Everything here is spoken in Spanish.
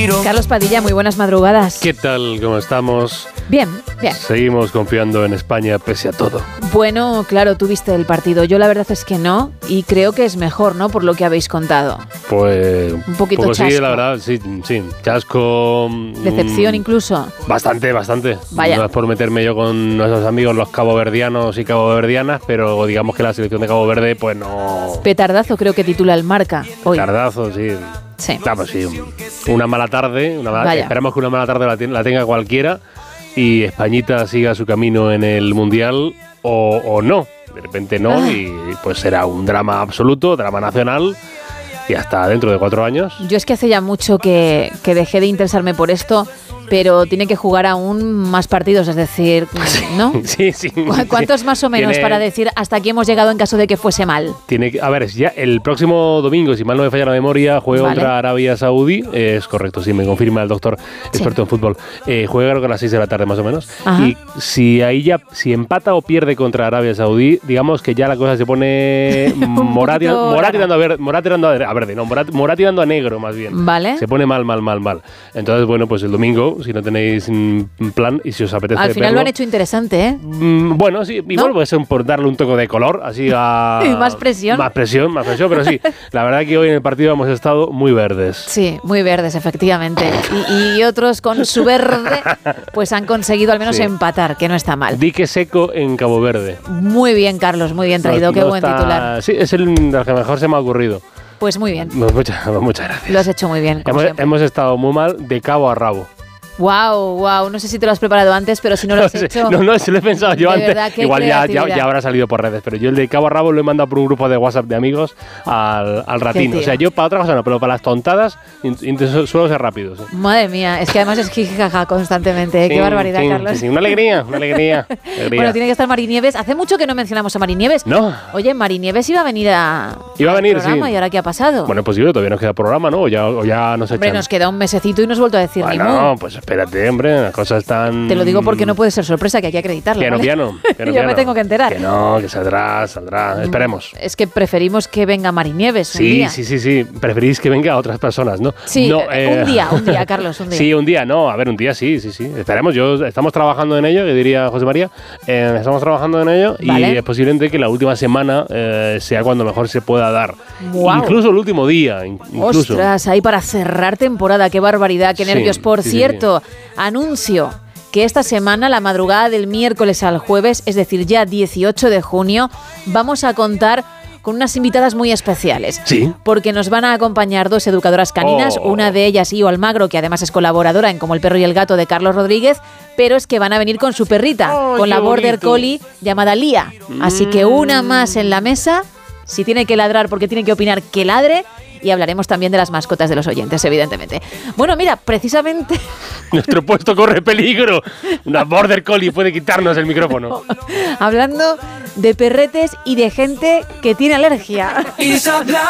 Carlos Padilla, muy buenas madrugadas. ¿Qué tal? ¿Cómo estamos? Bien, bien. Seguimos confiando en España pese a todo. Bueno, claro, tú viste el partido. Yo la verdad es que no, y creo que es mejor, ¿no? Por lo que habéis contado. Pues un poquito chasco. Sí, la verdad, sí, chasco. Decepción incluso. Bastante. Vaya. No es por meterme yo con nuestros amigos los caboverdianos y caboverdianas, pero digamos que la selección de Cabo Verde, pues no. Petardazo creo que titula el Marca hoy. Petardazo, sí. Sí. Claro, sí. Una mala tarde. Esperamos que una mala tarde la tenga cualquiera y Españita siga su camino en el Mundial o no. De repente no, y pues será un drama absoluto, drama nacional, y hasta dentro de 4 años. Yo es que hace ya mucho que dejé de interesarme por esto, pero tiene que jugar aún más partidos, es decir, ¿no? Sí. ¿Cuántos más o menos para decir hasta aquí hemos llegado en caso de que fuese mal? A ver, ya el próximo domingo, si mal no me falla la memoria, juega contra Arabia Saudí. Es correcto, sí, me confirma el doctor experto en fútbol. Juega creo que a las 6 de la tarde más o menos. Ajá. Y si empata o pierde contra Arabia Saudí, digamos que ya la cosa se pone morá tirando a negro más bien. Vale. Se pone mal. Entonces, bueno, pues el domingo, si no tenéis plan y si os apetece al final verlo, lo han hecho interesante, ¿eh? Bueno, sí, igual ¿no? Puede ser por darle un toque de color, así a... Más presión, pero sí, la verdad que hoy en el partido hemos estado muy verdes. Sí, muy verdes, efectivamente. Y otros con su verde, pues han conseguido al menos empatar, que no está mal. Dique seco en Cabo Verde. Muy bien, Carlos, muy bien traído, qué buen titular. Sí, es el que mejor se me ha ocurrido. Pues muy bien. Muchas gracias. Lo has hecho muy bien. Hemos estado muy mal de cabo a rabo. Wow, no sé si te lo has preparado antes, pero si no lo has hecho... No, se lo he pensado yo antes. Verdad, igual ya habrá salido por redes, pero yo el de cabo a rabo lo he mandado por un grupo de WhatsApp de amigos al ratín. O sea, yo para otra cosa no, pero para las tontadas suelo ser rápido. Sí. Madre mía, es que además es jijijaja constantemente. Qué barbaridad, Carlos. Sí, una alegría. Bueno, tiene que estar Mari Nieves. Hace mucho que no mencionamos a Mari Nieves. No. Oye, Mari Nieves iba a venir al programa, sí. ¿Y ahora qué ha pasado? Bueno, pues yo todavía nos queda programa, ¿no? O ya nos echan. Hombre, nos queda un mesecito y no has vuelto a decir ni mu. No, pues espérate, hombre. Las cosas están... Te lo digo porque no puede ser sorpresa, que hay que acreditarlo. Piano. Yo me tengo que enterar. Que saldrá. Esperemos. Es que preferimos que venga Mari Nieves un día. Sí. Preferís que venga a otras personas, ¿no? Sí, un día, Carlos, un día. Sí, un día, no. A ver, un día sí. Esperemos. Estamos trabajando en ello, que diría José María. Estamos trabajando en ello y es posible que la última semana sea cuando mejor se pueda dar. Wow. Incluso el último día. Ostras, ahí para cerrar temporada. Qué barbaridad, qué nervios. Por cierto, anuncio que esta semana, la madrugada del miércoles al jueves, es decir, ya 18 de junio, vamos a contar con unas invitadas muy especiales. Sí. Porque nos van a acompañar 2 educadoras caninas, una de ellas, Io Almagro, que además es colaboradora en Como el perro y el gato de Carlos Rodríguez, pero es que van a venir con su perrita, con la Border Collie llamada Lía. Así que una más en la mesa, si tiene que ladrar porque tiene que opinar, que ladre. Y hablaremos también de las mascotas de los oyentes, evidentemente. Bueno, mira, precisamente... Nuestro puesto corre peligro. Una Border Collie puede quitarnos el micrófono. Hablando de perretes y de gente que tiene alergia.